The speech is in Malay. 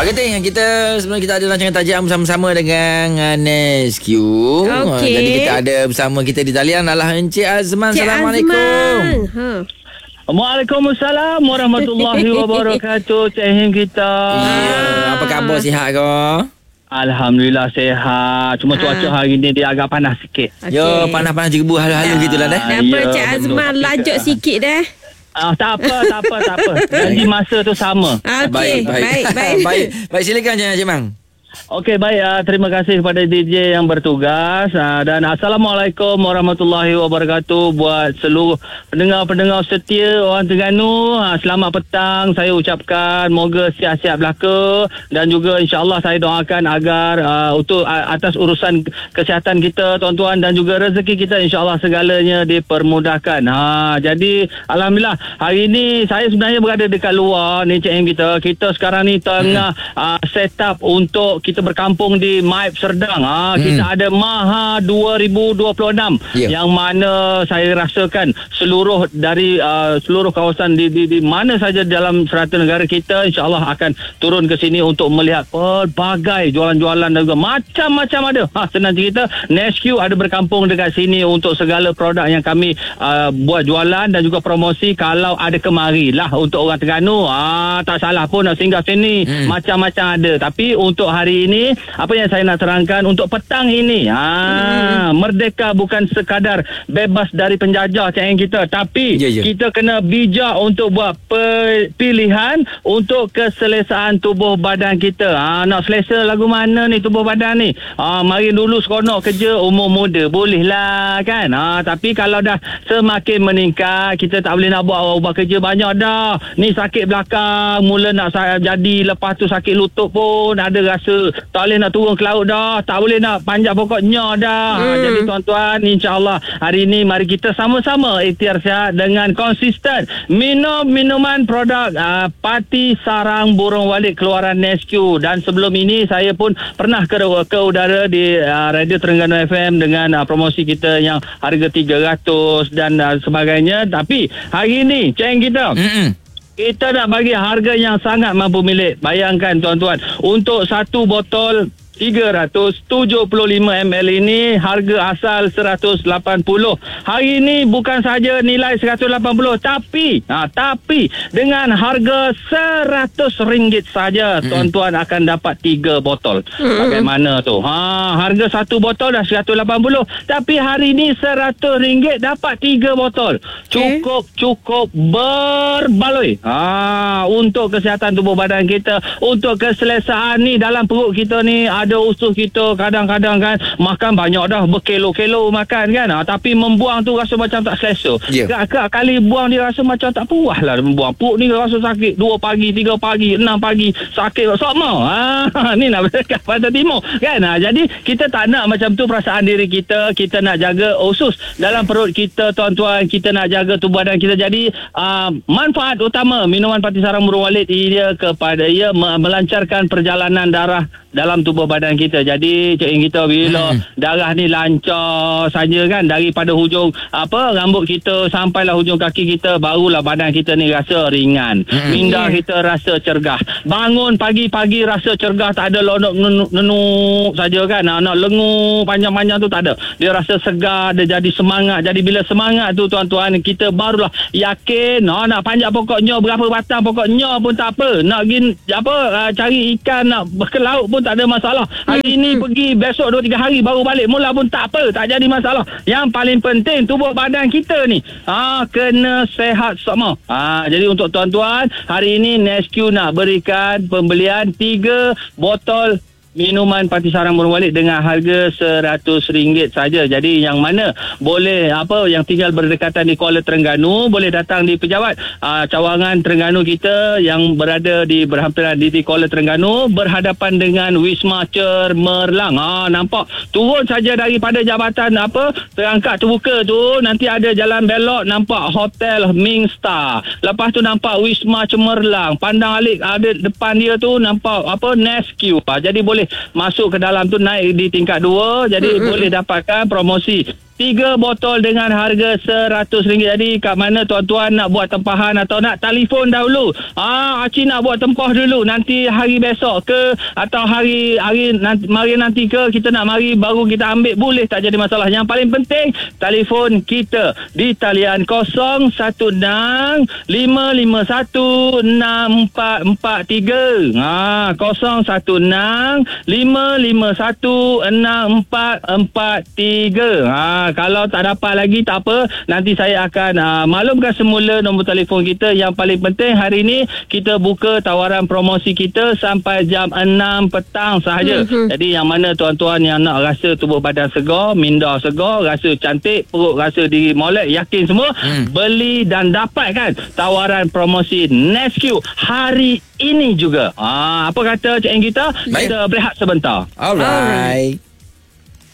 Kita sebenarnya kita ada rancangan tajam bersama-sama dengan NSQ. Okey. Jadi kita ada bersama kita di talian adalah Encik Azman. Cik Assalamualaikum. Azman. Waalaikumsalam warahmatullahi wabarakatuh. Cik Him kita. Ya, apa khabar, sihat ke? Alhamdulillah sihat. Cuma cuaca hari ni dia agak panas sikit. Okey. Yo, panas-panas jegebu halu-halu gitulah dah. Kenapa Ya, Cik Azman betul. lajuk sikit dah? Tak apa. Janji masa tu sama. Okey, baik. Baik, silakan Encik Mang. Okey, baik. Terima kasih kepada DJ yang bertugas. Dan Assalamualaikum warahmatullahi wabarakatuh buat seluruh pendengar-pendengar setia orang Terengganu. Selamat petang saya ucapkan. Moga sihat-sihat belaka. Dan juga insyaAllah saya doakan agar untuk atas urusan kesihatan kita tuan-tuan dan juga rezeki kita insyaAllah segalanya dipermudahkan. Jadi Alhamdulillah hari ini saya sebenarnya berada dekat luar ni Cik M kita. Kita sekarang ni tengah set up untuk kita berkampung di Maib Serdang. Kita ada Maha 2026 yang mana saya rasakan seluruh dari seluruh kawasan di mana saja dalam serata negara kita insyaAllah akan turun ke sini untuk melihat pelbagai jualan-jualan dan juga macam-macam ada. Senang cerita, NSQ ada berkampung dekat sini untuk segala produk yang kami buat jualan dan juga promosi. Kalau ada kemari lah untuk orang Terengganu, tak salah pun nak singgah sini. Macam-macam ada. Tapi untuk hari ini apa yang saya nak terangkan untuk petang ini, merdeka bukan sekadar bebas dari penjajah Cik kita, tapi kita kena bijak untuk buat pilihan untuk keselesaan tubuh badan kita. Nak selesa lagu mana ni tubuh badan ni? Mari dulu seronok kerja umur muda boleh lah kan. Tapi kalau dah semakin meningkat, kita tak boleh nak buat kerja banyak dah. Ni sakit belakang mula nak jadi, lepas tu sakit lutut pun ada rasa tak boleh nak turun ke laut dah, tak boleh nak panjat pokoknya dah. Jadi tuan-tuan, insyaAllah hari ini mari kita sama-sama ikhtiar sihat dengan konsisten minum minuman produk Pati Sarang Burung Walid keluaran NSQ. Dan sebelum ini saya pun pernah ke udara di Radio Terengganu FM dengan promosi kita yang harga 300 dan sebagainya. Tapi hari ini Ceng kita kita nak bagi harga yang sangat mampu milik. Bayangkan tuan-tuan, untuk satu botol 375 ml ini harga asal 180. Hari ini bukan saja nilai 180 tapi dengan harga RM100 saja tuan-tuan akan dapat 3 botol. Bagaimana tu? Harga satu botol dah 180 tapi hari ini RM100 dapat 3 botol. Cukup berbaloi. Untuk kesihatan tubuh badan kita, untuk keselesaan ni dalam perut kita ni ada usus kita kadang-kadang kan makan banyak dah berkilo-kilo makan kan, tapi membuang tu rasa macam tak selesa. Kali buang dia rasa macam tak puas lah membuang. Perut ni rasa sakit 2 pagi 3 pagi 6 pagi sakit sokmo. Ni nak berdekat pada timur kan. Jadi kita tak nak macam tu perasaan diri kita. Kita nak jaga usus dalam perut kita tuan-tuan, kita nak jaga tubuh badan kita. Jadi manfaat utama minuman Pati Sarang Burung Walid ia melancarkan perjalanan darah dalam tubuh badan kita. Jadi Cik kita bila darah ni lancar saja kan daripada hujung rambut kita sampailah hujung kaki kita, barulah badan kita ni rasa ringan. Minda kita rasa cergah. Bangun pagi-pagi rasa cergah, tak ada lonok nenuk saja kan. Nak lengu panjang-panjang tu tak ada. Dia rasa segar, dia jadi semangat. Jadi bila semangat tu tuan-tuan, kita barulah yakin nak panjat pokoknya berapa batang pokoknya pun tak apa. Nak pergi cari ikan, nak ke laut pun tak ada masalah. Hari ini pergi, besok 2-3 hari baru balik mula pun tak apa, tak jadi masalah. Yang paling penting tubuh badan kita ni kena sehat semua. Jadi untuk tuan-tuan, hari ini NSQ nak berikan pembelian 3 botol minuman Pati Sarang Burung Walid dengan harga RM100 saja. Jadi yang mana boleh yang tinggal berdekatan di Kuala Terengganu boleh datang di pejabat cawangan Terengganu kita yang berada di berhampiran di Kuala Terengganu berhadapan dengan Wisma Cemerlang. Nampak turun saja daripada jabatan terangkat terbuka tu, nanti ada jalan belok nampak Hotel Ming Star. Lepas tu nampak Wisma Cemerlang. Pandang alik ada depan dia tu nampak NSQ. Jadi boleh masuk ke dalam tu, naik di tingkat 2. Jadi boleh dapatkan promosi 3 botol dengan harga RM100. Jadi kat mana tuan-tuan nak buat tempahan atau nak telefon dahulu. Acik nak buat tempah dulu. Nanti hari besok ke atau hari nanti ke kita nak mari baru kita ambil, boleh, tak jadi masalah. Yang paling penting telefon kita di talian 0165516443. 0165516443. Kalau tak dapat lagi tak apa, nanti saya akan maklumkan semula nombor telefon kita. Yang paling penting hari ni kita buka tawaran promosi kita sampai jam 6 petang sahaja. Jadi yang mana tuan-tuan yang nak rasa tubuh badan segar, minda segar, rasa cantik, perut rasa diri molek, yakin semua, beli dan dapatkan tawaran promosi Nesque hari ini juga. Apa kata Cik Eng kita? Kita berehat sebentar. Alright.